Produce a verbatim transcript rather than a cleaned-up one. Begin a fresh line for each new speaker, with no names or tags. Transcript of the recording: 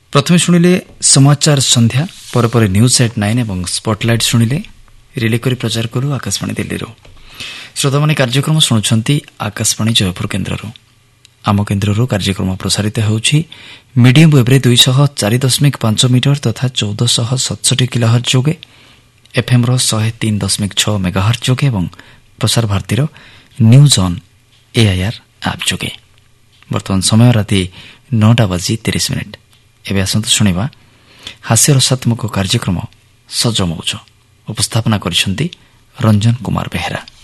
प्रथमे शुणिले समाचार संध्या पर पर न्यूज एट नाइन एवं स्पॉटलाइट शुणिले रिले करी प्रचार करू आकाशवाणी दिल्ली। श्रोता माने कार्यक्रम शुणुछंती आकाशवाणी जयपुर केन्द्र। आम केन्द्र कार्यक्रम प्रसारित होउछि मीडियम वेब रे दो सौ चार दशमिक पांच मीटर तथा चौदह सौ सतसठ किलोहर्ट्ज जोगे, एफएम रो एक सौ तीन दशमिक छह मेगाहर्ट्ज जोगे एवं प्रसार भारती रो न्यूज ऑन एआईआर ऐप जोगे। वर्तमान समय राति नौटा बजी तीस मिनिट। एबे आसंतु शुणिबा हास्य रसात्मक कार्यक्रम सजमौज। उपस्थापना करिसेंती रंजन कुमार बेहरा।